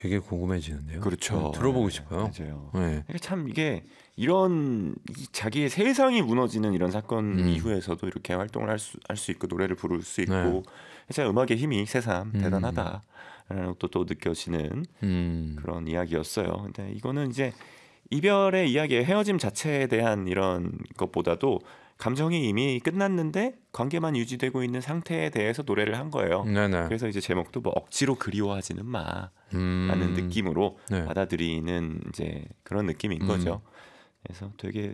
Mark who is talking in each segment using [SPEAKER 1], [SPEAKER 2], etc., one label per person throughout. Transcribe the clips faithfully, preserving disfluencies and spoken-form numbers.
[SPEAKER 1] 되게 궁금해지는데요.
[SPEAKER 2] 그렇죠.
[SPEAKER 1] 들어보고
[SPEAKER 2] 네,
[SPEAKER 1] 싶어요.
[SPEAKER 2] 맞아요.
[SPEAKER 1] 네.
[SPEAKER 2] 참 이게 이런 자기의 세상이 무너지는 이런 사건
[SPEAKER 1] 음.
[SPEAKER 2] 이후에서도 이렇게 활동을 할 수 할 수 있고 노래를 부를 수 있고
[SPEAKER 1] 네.
[SPEAKER 2] 진짜 음악의 힘이 새삼
[SPEAKER 1] 음.
[SPEAKER 2] 대단하다라는 것도 또 느껴지는
[SPEAKER 1] 음.
[SPEAKER 2] 그런 이야기였어요. 근데 이거는 이제 이별의 이야기의 헤어짐 자체에 대한 이런 것보다도 감정이 이미 끝났는데 관계만 유지되고 있는 상태에 대해서 노래를 한 거예요.
[SPEAKER 1] 네네.
[SPEAKER 2] 그래서 이제 제목도 뭐 억지로 그리워하지는 마라는
[SPEAKER 1] 음.
[SPEAKER 2] 느낌으로
[SPEAKER 1] 네.
[SPEAKER 2] 받아들이는 이제 그런 느낌인
[SPEAKER 1] 음.
[SPEAKER 2] 거죠. 그래서 되게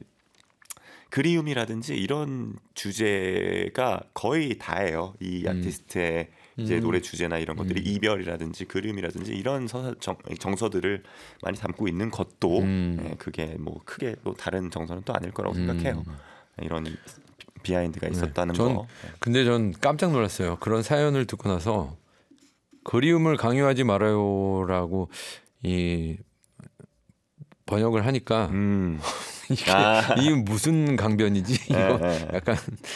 [SPEAKER 2] 그리움이라든지 이런 주제가 거의 다예요. 이
[SPEAKER 1] 음.
[SPEAKER 2] 아티스트의 이제
[SPEAKER 1] 음.
[SPEAKER 2] 노래 주제나 이런 것들이
[SPEAKER 1] 음.
[SPEAKER 2] 이별이라든지 그리움이라든지 이런 서, 정, 정서들을 많이 담고 있는 것도
[SPEAKER 1] 음.
[SPEAKER 2] 예, 그게 뭐 크게 또 다른 정서는 또 아닐 거라고
[SPEAKER 1] 음.
[SPEAKER 2] 생각해요. 이런 비하인드가 있었다는
[SPEAKER 1] 네. 전,
[SPEAKER 2] 거.
[SPEAKER 1] 근데 전 깜짝 놀랐어요. 그런 사연을 듣고 나서 그리움을 강요하지 말아요라고 이 번역을 하니까
[SPEAKER 2] 음.
[SPEAKER 1] 이게,
[SPEAKER 2] 아.
[SPEAKER 1] 이게 무슨 강변이지? 이거
[SPEAKER 2] 예, 예.
[SPEAKER 1] 약간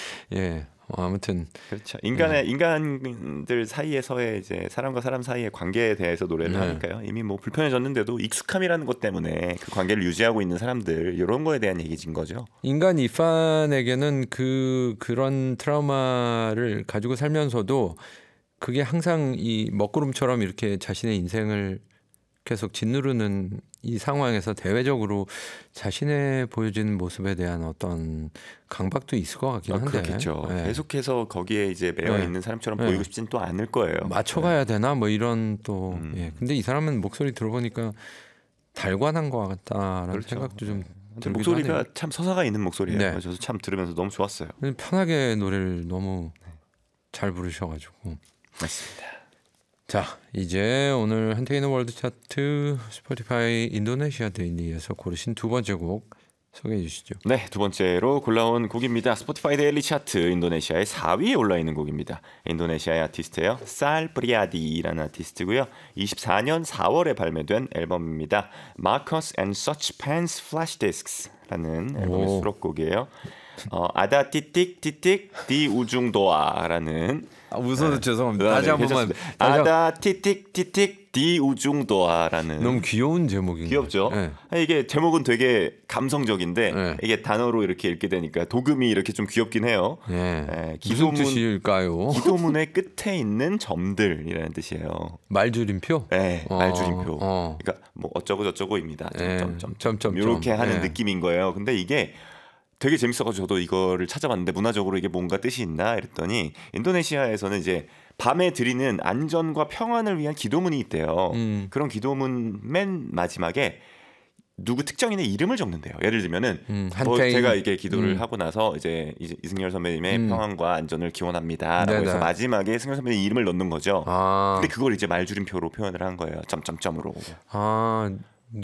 [SPEAKER 1] 예 어, 아무튼
[SPEAKER 2] 그렇죠. 인간의 인간들 사이에서의 이제 사람과 사람 사이의 관계에 대해서 노래를
[SPEAKER 1] 네.
[SPEAKER 2] 하니까요. 이미 뭐 불편해졌는데도 익숙함이라는 것 때문에 그 관계를 유지하고 있는 사람들 이런 거에 대한 얘기인 거죠.
[SPEAKER 1] 인간 이판에게는 그 그런 트라우마를 가지고 살면서도 그게 항상 이 먹구름처럼 이렇게 자신의 인생을 계속 짓누르는 이 상황에서 대외적으로 자신의 보여지는 모습에 대한 어떤 강박도 있을 것 같긴
[SPEAKER 2] 아,
[SPEAKER 1] 한데
[SPEAKER 2] 그렇겠죠.
[SPEAKER 1] 예.
[SPEAKER 2] 계속해서 거기에 이제 매여
[SPEAKER 1] 네.
[SPEAKER 2] 있는 사람처럼
[SPEAKER 1] 네.
[SPEAKER 2] 보이고 싶진 또 않을 거예요.
[SPEAKER 1] 맞춰가야 되나 뭐 이런 또
[SPEAKER 2] 음.
[SPEAKER 1] 예. 근데 이 사람은 목소리 들어보니까 달관한 것 같다라는
[SPEAKER 2] 그렇죠.
[SPEAKER 1] 생각도 좀
[SPEAKER 2] 네. 근데
[SPEAKER 1] 들기도
[SPEAKER 2] 목소리가
[SPEAKER 1] 하네요.
[SPEAKER 2] 참 서사가 있는 목소리예요.
[SPEAKER 1] 네.
[SPEAKER 2] 저도 참 들으면서 너무 좋았어요.
[SPEAKER 1] 편하게 노래를 너무 잘 부르셔가지고
[SPEAKER 2] 맞습니다.
[SPEAKER 1] 자 이제 오늘 한테이너 월드 차트 스포티파이 인도네시아 데일리에서 고르신 두 번째 곡 소개해 주시죠.
[SPEAKER 2] 네, 두 번째로 골라온 곡입니다. 스포티파이 데일리 차트 인도네시아의 사 위에 올라 있는 곡입니다. 인도네시아의 아티스트예요. 살 프리아디라는 아티스트고요. 이십사 년 사월에 발매된 앨범입니다. Marcos and Such Pants Flash Discs라는 앨범의
[SPEAKER 1] 오.
[SPEAKER 2] 수록곡이에요. 어, 아다 띠띡 띠띡 디 우중도아라는
[SPEAKER 1] 아, 웃어도 죄송합니다. 다시
[SPEAKER 2] 네,
[SPEAKER 1] 한 번만.
[SPEAKER 2] 괜찮습니다.
[SPEAKER 1] 다시 한-
[SPEAKER 2] 아다 띠띡 띠띡 디 우중도아라는
[SPEAKER 1] 너무 귀여운 제목인
[SPEAKER 2] 귀엽죠?
[SPEAKER 1] 것 같아요.
[SPEAKER 2] 아니, 이게 제목은 되게 감성적인데
[SPEAKER 1] 네.
[SPEAKER 2] 이게 단어로 이렇게 읽게 되니까 도금이 이렇게 좀 귀엽긴 해요.
[SPEAKER 1] 예. 예.
[SPEAKER 2] 예,
[SPEAKER 1] 무슨
[SPEAKER 2] 기도문-
[SPEAKER 1] 뜻일까요?
[SPEAKER 2] 기도문의 끝에 있는 점들이라는 뜻이에요.
[SPEAKER 1] 말줄임표?
[SPEAKER 2] 네,
[SPEAKER 1] 어,
[SPEAKER 2] 말줄임표.
[SPEAKER 1] 어.
[SPEAKER 2] 그러니까 뭐 어쩌고 저쩌고입니다.
[SPEAKER 1] 예,
[SPEAKER 2] 점점점
[SPEAKER 1] 점점점.
[SPEAKER 2] 이렇게 하는
[SPEAKER 1] 예.
[SPEAKER 2] 느낌인 거예요. 근데 이게 되게 재밌어가지고 저도 이거를 찾아봤는데 문화적으로 이게 뭔가 뜻이 있나 이랬더니 인도네시아에서는 이제 밤에 드리는 안전과 평안을 위한 기도문이 있대요.
[SPEAKER 1] 음.
[SPEAKER 2] 그런 기도문 맨 마지막에 누구 특정인의 이름을 적는데요. 예를 들면은
[SPEAKER 1] 음,
[SPEAKER 2] 뭐
[SPEAKER 1] 한태인.
[SPEAKER 2] 제가 이게 기도를
[SPEAKER 1] 음.
[SPEAKER 2] 하고 나서 이제 이- 이승열 선배님의
[SPEAKER 1] 음.
[SPEAKER 2] 평안과 안전을 기원합니다라고
[SPEAKER 1] 네네.
[SPEAKER 2] 해서 마지막에 승열 선배님 이름을 넣는 거죠.
[SPEAKER 1] 아,
[SPEAKER 2] 근데 그걸 이제 말줄임표로 표현을 한 거예요. 점점점으로.
[SPEAKER 1] 아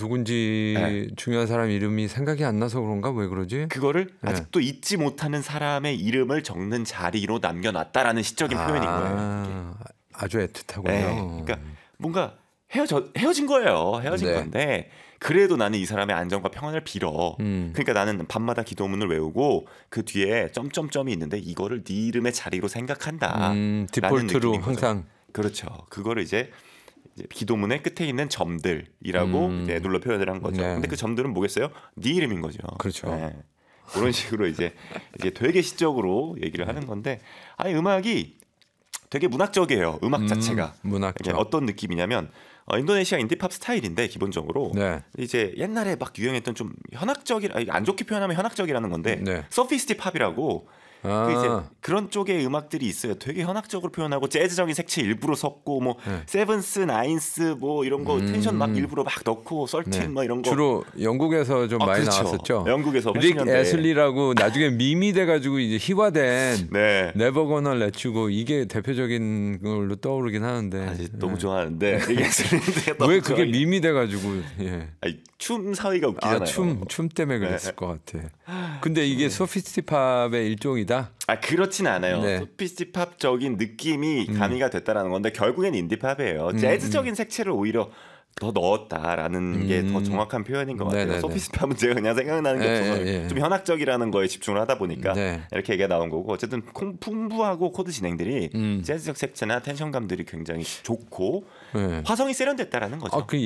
[SPEAKER 1] 누군지
[SPEAKER 2] 네.
[SPEAKER 1] 중요한 사람 이름이 생각이 안 나서 그런가? 왜 그러지?
[SPEAKER 2] 그거를
[SPEAKER 1] 네.
[SPEAKER 2] 아직도 잊지 못하는 사람의 이름을 적는 자리로 남겨놨다라는 시적인 표현인 거예요.
[SPEAKER 1] 아, 아주 애틋하고요.
[SPEAKER 2] 네, 그러니까 뭔가 헤어져 헤어진 거예요. 헤어진
[SPEAKER 1] 네.
[SPEAKER 2] 건데 그래도 나는 이 사람의 안전과 평안을 빌어.
[SPEAKER 1] 음.
[SPEAKER 2] 그러니까 나는 밤마다 기도문을 외우고 그 뒤에 점점점이 있는데 이거를 네 이름의 자리로 생각한다.
[SPEAKER 1] 음,
[SPEAKER 2] 라는
[SPEAKER 1] 디폴트로
[SPEAKER 2] 느낌인 거죠.
[SPEAKER 1] 항상
[SPEAKER 2] 그렇죠. 그거를 이제, 이제 기도문의 끝에 있는 점들이라고
[SPEAKER 1] 음.
[SPEAKER 2] 이제 눌러 표현을 한 거죠.
[SPEAKER 1] 네.
[SPEAKER 2] 근데 그 점들은 뭐겠어요? 네 이름인 거죠.
[SPEAKER 1] 그렇죠.
[SPEAKER 2] 네. 그런 식으로 이제 이제 되게 시적으로 얘기를 하는 건데, 아니 음악이 되게 문학적이에요. 음악
[SPEAKER 1] 음,
[SPEAKER 2] 자체가.
[SPEAKER 1] 문학적.
[SPEAKER 2] 이게 어떤 느낌이냐면 어, 인도네시아 인디팝 스타일인데 기본적으로
[SPEAKER 1] 네.
[SPEAKER 2] 이제 옛날에 막 유행했던 좀 현학적이 아니, 안 좋게 표현하면 현학적이라는 건데
[SPEAKER 1] 네.
[SPEAKER 2] 서피스티 팝이라고
[SPEAKER 1] 아,
[SPEAKER 2] 그 이제 그런 쪽의 음악들이 있어요. 되게 현학적으로 표현하고 재즈적인 색채 일부러 섞고 뭐
[SPEAKER 1] 네.
[SPEAKER 2] 세븐스, 나인스 뭐 이런 거
[SPEAKER 1] 음.
[SPEAKER 2] 텐션 막 일부러 막 넣고 썰틴
[SPEAKER 1] 네.
[SPEAKER 2] 뭐 이런 거
[SPEAKER 1] 주로 영국에서 좀
[SPEAKER 2] 아,
[SPEAKER 1] 많이
[SPEAKER 2] 그렇죠.
[SPEAKER 1] 나왔었죠.
[SPEAKER 2] 영국에서
[SPEAKER 1] 릭
[SPEAKER 2] 팔십 년대.
[SPEAKER 1] 애슬리라고 나중에 밈이 돼가지고 이제 희화된
[SPEAKER 2] 네.
[SPEAKER 1] 네버 거너 렛츠고 이게 대표적인 걸로 떠오르긴 하는데
[SPEAKER 2] 아직
[SPEAKER 1] 네.
[SPEAKER 2] 너무 좋아하는데 이게 슬린드가 너무
[SPEAKER 1] 왜 그게
[SPEAKER 2] 좋아요.
[SPEAKER 1] 밈이 돼가지고 예.
[SPEAKER 2] 아니, 춤 사위가 웃기잖아요.
[SPEAKER 1] 아, 춤, 춤 때문에 그랬을
[SPEAKER 2] 네.
[SPEAKER 1] 것 같아. 근데 이게 소피스티 팝의 일종이다.
[SPEAKER 2] 아 그렇진 않아요.
[SPEAKER 1] 네.
[SPEAKER 2] 소피스티 팝적인 느낌이 가미가 됐다라는 건데 결국엔 인디팝이에요.
[SPEAKER 1] 음,
[SPEAKER 2] 재즈적인 색채를 오히려 더 넣었다라는
[SPEAKER 1] 음.
[SPEAKER 2] 게 더 정확한 표현인 것 같아요.
[SPEAKER 1] 네네네.
[SPEAKER 2] 소피스타 하면 제가 그냥 생각나는 게
[SPEAKER 1] 예,
[SPEAKER 2] 없어서
[SPEAKER 1] 예, 예.
[SPEAKER 2] 좀 현학적이라는 거에 집중을 하다 보니까
[SPEAKER 1] 네.
[SPEAKER 2] 이렇게 얘기가 나온 거고 어쨌든 콩- 풍부하고 코드 진행들이
[SPEAKER 1] 음.
[SPEAKER 2] 재즈적 색채나 텐션감들이 굉장히 좋고
[SPEAKER 1] 네.
[SPEAKER 2] 화성이 세련됐다라는 거죠.
[SPEAKER 1] 아, 그